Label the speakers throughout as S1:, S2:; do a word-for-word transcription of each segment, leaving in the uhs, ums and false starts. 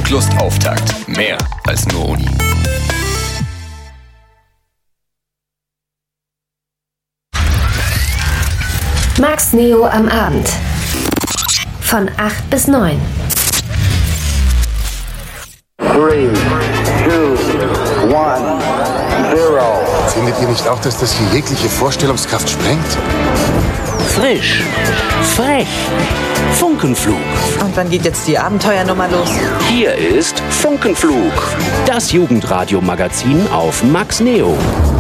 S1: Funklust Auftakt. Mehr als nur Uni.
S2: Max Neo am Abend. Von acht bis neun.
S3: drei, zwei, eins, null.
S4: Findet ihr nicht auch, dass das hier jegliche Vorstellungskraft sprengt?
S5: Frisch, frech, Funkenflug.
S6: Und wann geht jetzt die Abenteuernummer los?
S5: Hier ist Funkenflug, das Jugendradio-Magazin auf Max Neo.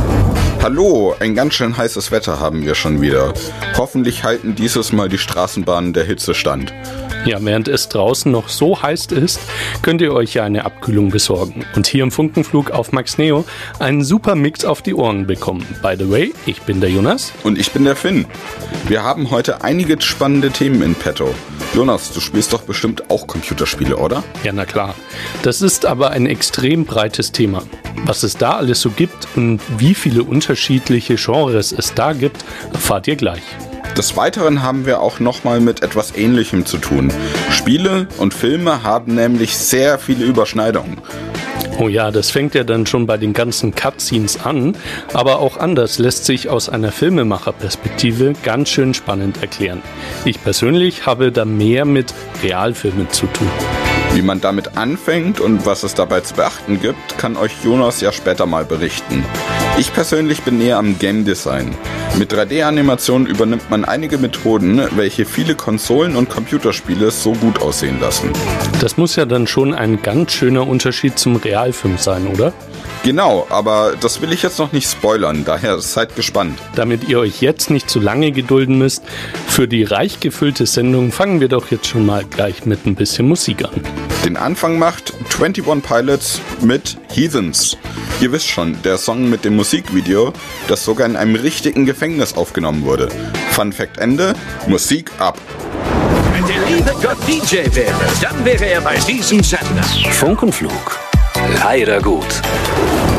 S7: Hallo, ein ganz schön heißes Wetter haben wir schon wieder. Hoffentlich halten dieses Mal die Straßenbahnen der Hitze stand.
S8: Ja, während es draußen noch so heiß ist, könnt ihr euch ja eine Abkühlung besorgen und hier im Funkenflug auf Max Neo einen super Mix auf die Ohren bekommen. By the way, ich bin der Jonas.
S7: Und ich bin der Finn. Wir haben heute einige spannende Themen in petto. Jonas, du spielst doch bestimmt auch Computerspiele, oder?
S8: Ja, na klar. Das ist aber ein extrem breites Thema. Was es da alles so gibt und wie viele unterschiedliche Genres es da gibt, erfahrt ihr gleich.
S7: Des Weiteren haben wir auch nochmal mit etwas Ähnlichem zu tun. Spiele und Filme haben nämlich sehr viele Überschneidungen.
S8: Oh ja, das fängt ja dann schon bei den ganzen Cutscenes an, aber auch anders lässt sich aus einer Filmemacherperspektive ganz schön spannend erklären. Ich persönlich habe da mehr mit Realfilmen zu tun.
S7: Wie man damit anfängt und was es dabei zu beachten gibt, kann euch Jonas ja später mal berichten. Ich persönlich bin näher am Game Design. Mit drei D-Animationen übernimmt man einige Methoden, welche viele Konsolen und Computerspiele so gut aussehen lassen.
S8: Das muss ja dann schon ein ganz schöner Unterschied zum Realfilm sein, oder?
S7: Genau, aber das will ich jetzt noch nicht spoilern, daher seid gespannt.
S8: Damit ihr euch jetzt nicht zu lange gedulden müsst, für die reich gefüllte Sendung fangen wir doch jetzt schon mal gleich mit ein bisschen Musik an.
S7: Den Anfang macht einundzwanzig Pilots mit Heathens. Ihr wisst schon, der Song mit dem Musikvideo, das sogar in einem richtigen Gefängnis aufgenommen wurde. Fun Fact Ende, Musik ab.
S9: Wenn der liebe Gott D J wäre, dann wäre er bei diesem Sender.
S5: Funkenflug, leider gut.